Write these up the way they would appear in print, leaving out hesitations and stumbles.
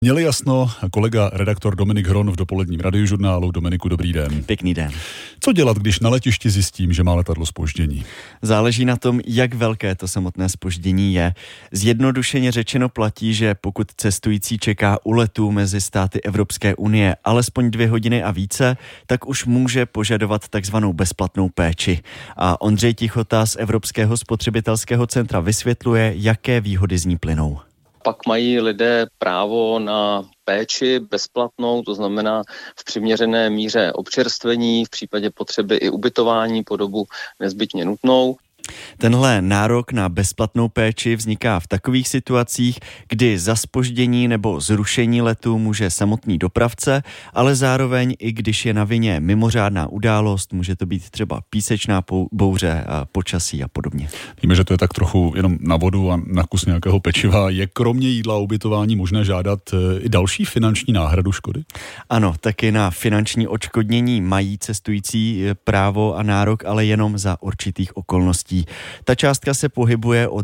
Měli jasno kolega redaktor Dominik Hron v dopoledním radiožurnálu. Dominiku, dobrý den. Pěkný den. Co dělat, když na letišti zjistím, že má letadlo zpoždění? Záleží na tom, jak velké to samotné zpoždění je. Zjednodušeně řečeno platí, že pokud cestující čeká u letu mezi státy Evropské unie alespoň 2 hodiny a více, tak už může požadovat takzvanou bezplatnou péči. A Ondřej Tichota z Evropského spotřebitelského centra vysvětluje, jaké výhody z ní plynou. Pak mají lidé právo na péči bezplatnou, to znamená v přiměřené míře občerstvení, v případě potřeby i ubytování po dobu nezbytně nutnou. Tenhle nárok na bezplatnou péči vzniká v takových situacích, kdy za zpoždění nebo zrušení letu může samotný dopravce, ale zároveň i když je na vině mimořádná událost, může to být třeba písečná bouře, a počasí a podobně. Víme, že to je tak trochu jenom na vodu a na kus nějakého pečiva. Je kromě jídla a ubytování možné žádat i další finanční náhradu škody? Ano, taky na finanční odškodnění mají cestující právo a nárok, ale jenom za určitých okolností. Ta částka se pohybuje od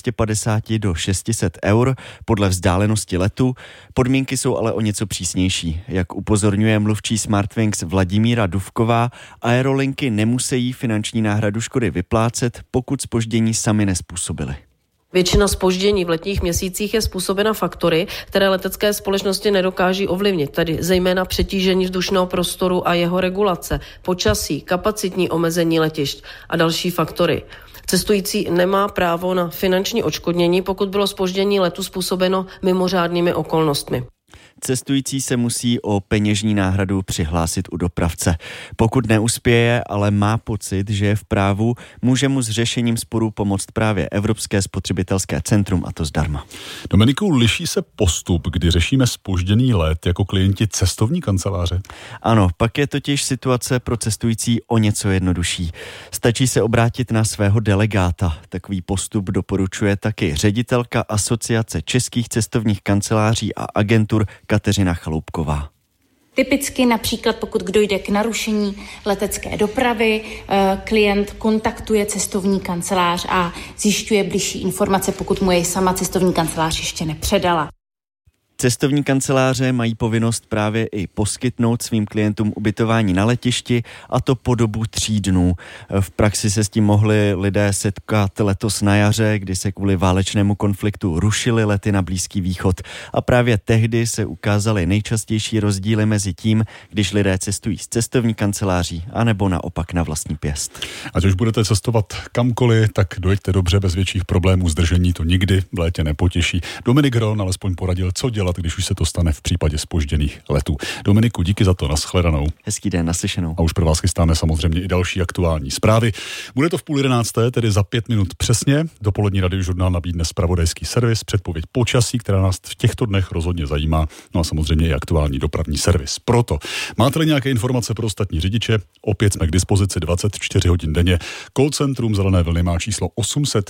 250 do 600 eur podle vzdálenosti letu. Podmínky jsou ale o něco přísnější. Jak upozorňuje mluvčí Smartwings Vladimíra Dufková, aerolinky nemusí finanční náhradu škody vyplácet, pokud zpoždění sami nezpůsobily. Většina zpoždění v letních měsících je způsobena faktory, které letecké společnosti nedokáží ovlivnit, tedy zejména přetížení vzdušného prostoru a jeho regulace, počasí, kapacitní omezení letišť a další faktory. Cestující nemá právo na finanční odškodnění, pokud bylo zpoždění letu způsobeno mimořádnými okolnostmi. Cestující se musí o peněžní náhradu přihlásit u dopravce. Pokud neuspěje, ale má pocit, že je v právu, může mu s řešením sporu pomoct právě Evropské spotřebitelské centrum, a to zdarma. Dominiku, liší se postup, kdy řešíme zpožděný let jako klienti cestovní kanceláře? Ano, pak je totiž situace pro cestující o něco jednodušší. Stačí se obrátit na svého delegáta. Takový postup doporučuje taky ředitelka Asociace českých cestovních kanceláří a agentur Kateřina Chaloupková. Typicky například pokud dojde k narušení letecké dopravy, klient kontaktuje cestovní kancelář a zjišťuje bližší informace, pokud mu jej sama cestovní kancelář ještě nepředala. Cestovní kanceláře mají povinnost právě i poskytnout svým klientům ubytování na letišti, a to po dobu 3 dnů. V praxi se s tím mohli lidé setkat letos na jaře, kdy se kvůli válečnému konfliktu rušily lety na Blízký východ. A právě tehdy se ukázaly nejčastější rozdíly mezi tím, když lidé cestují z cestovní kanceláří, anebo naopak na vlastní pěst. Ať už budete cestovat kamkoliv, tak dojeďte dobře, bez větších problémů. Zdržení to nikdy v létě nepotěší. Dominik Hron alespoň poradil, co dělat, když už se to stane v případě zpožděných letů. Dominiku, díky za to, nashledanou. Hezký den, naslyšenou. A už pro vás chystáme samozřejmě i další aktuální zprávy. Bude to v 10:30, tedy za 5 minut přesně. Dopolední radiožurnál nabídne zpravodajský servis, předpověď počasí, která nás v těchto dnech rozhodně zajímá, no a samozřejmě i aktuální dopravní servis. Proto máte-li nějaké informace pro ostatní řidiče, opět jsme k dispozici 24 hodin denně. Call centrum Zelené vlny má číslo 800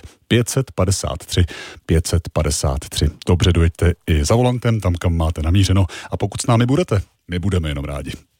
553 553. Dobře, dojeďte i za volantem, tam, kam máte namířeno, a pokud s námi budete, my budeme jenom rádi.